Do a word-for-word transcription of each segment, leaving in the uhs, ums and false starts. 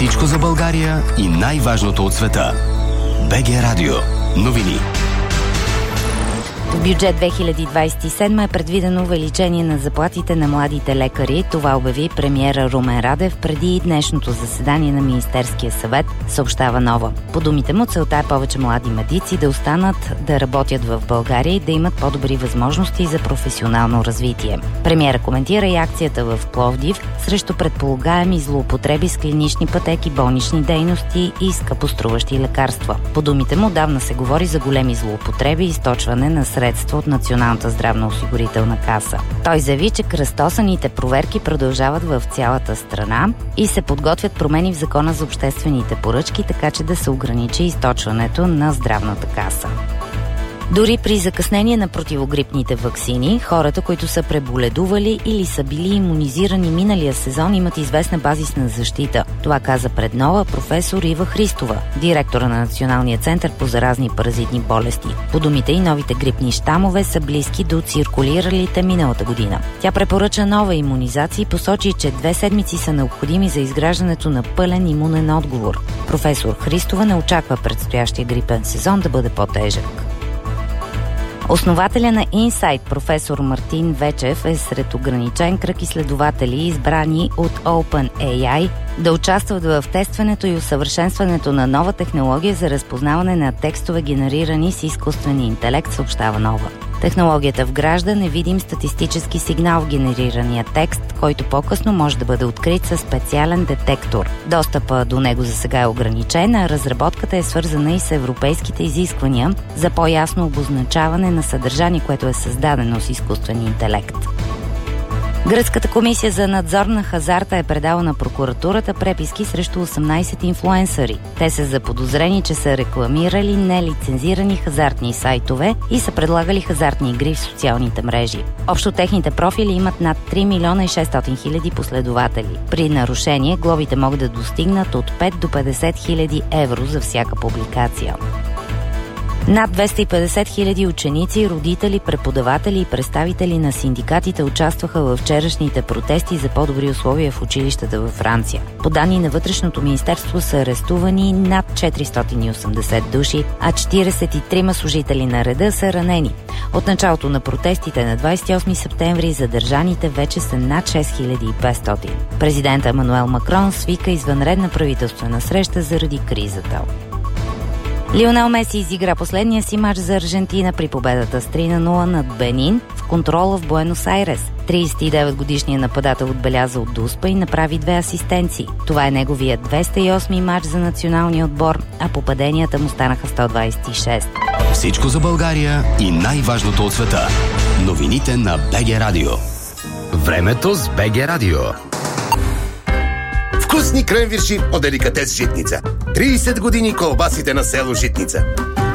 Всичко за България и най-важното от света. БГ Радио. Новини. В бюджет две хиляди двадесет и седма е предвидено увеличение на заплатите на младите лекари. Това обяви премиера Румен Радев преди днешното заседание на Министерския съвет, съобщава Нова. По думите му, целта е повече млади медици да останат да работят в България и да имат по-добри възможности за професионално развитие. Премиера коментира и акцията в Пловдив срещу предполагаеми злоупотреби с клинични пътеки, болнични дейности и скъпоструващи лекарства. По думите му, давна се говори за големи злоупотреби и източване на средства от Националната здравноосигурителна каса. Той заяви, че кръстосаните проверки продължават в цялата страна и се подготвят промени в Закона за обществените поръчки, така че да се ограничи източването на здравната каса. Дори при закъснение на противогрипните ваксини, хората, които са преболедували или са били имунизирани миналия сезон, имат известна базисна защита. Това каза пред Нова професор Ива Христова, директора на Националния център по заразни паразитни болести. По думите и новите грипни щамове са близки до циркулиралите миналата година. Тя препоръча нова имунизация и посочи, че две седмици са необходими за изграждането на пълен имунен отговор. Професор Христова не очаква предстоящия грипен сезон да бъде по-тежък. Основателя на Insight, професор Мартин Вечев, е сред ограничен кръг изследователи, избрани от OpenAI, да участват в тестването и усъвършенстването на нова технология за разпознаване на текстове, генерирани с изкуствен интелект, съобщава Нова. Технологията вгражда невидим статистически сигнал в генерирания текст, който по-късно може да бъде открит със специален детектор. Достъпът до него за сега е ограничен, а разработката е свързана и с европейските изисквания за по-ясно обозначаване на съдържание, което е създадено с изкуствен интелект. Гръцката комисия за надзор на хазарта е предала на прокуратурата преписки срещу осемнадесет инфлуенсъри. Те са заподозрени, че са рекламирали нелицензирани хазартни сайтове и са предлагали хазартни игри в социалните мрежи. Общо техните профили имат над три милиона и шестстотин хиляди последователи. При нарушение глобите могат да достигнат от пет до петдесет хиляди евро за всяка публикация. Над двеста и петдесет хиляди ученици, родители, преподаватели и представители на синдикатите участваха във вчерашните протести за по-добри условия в училищата във Франция. По данни на Вътрешното министерство са арестувани над четиристотин и осемдесет души, а четиридесет и трима служители на реда са ранени. От началото на протестите на двадесет и осми септември задържаните вече са над шест хиляди и петстотин. Президент Емануел Макрон свика извънредна правителствена среща заради кризата. Лионел Меси изигра последния си мач за Аржентина при победата с три на нула над Бенин в контрола в Буенос Айрес. тридесет и девет годишният нападател отбеляза от дуспа и направи две асистенции. Това е неговият двеста и осми мач за националния отбор, а попаденията му станаха сто двадесет и шест. Всичко за България и най-важното от света. Новините на БГ Радио. Времето с БГ Радио. Вкусни кренвирши от деликатес Житница. тридесет години колбасите на село Житница.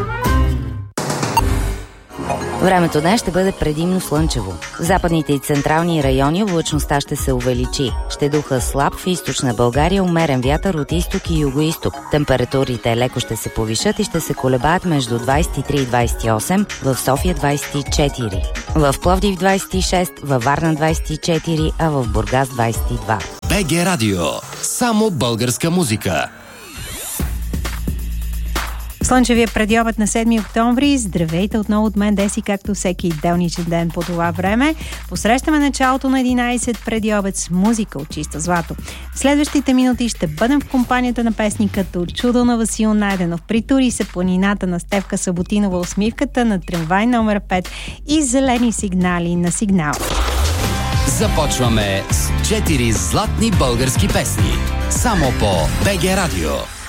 Времето днес ще бъде предимно слънчево. В западните и централни райони облачността ще се увеличи. Ще духа слаб в източна България, умерен вятър от изток и югоизток. Температурите леко ще се повишат и ще се колебаят между двадесет и три и двадесет и осем, в София двадесет и четири, в Пловдив двадесет и шест, във Варна двадесет и четири, а в Бургас двадесет и два. БГ Радио. Само българска музика. Слънчевия предобед на седми октомври. Здравейте отново от мен, Деси, както всеки делничен ден по това време. Посрещаме началото на единадесет предобед с музика от чисто злато. В следващите минути ще бъдем в компанията на песни като Чудо на Васил Найденов, Притури се планината на Стефка Саботинова, Усмивката на трамвай номер пет и Зелени сигнали на Сигнал. Започваме с четири златни български песни. Само по БГ Радио.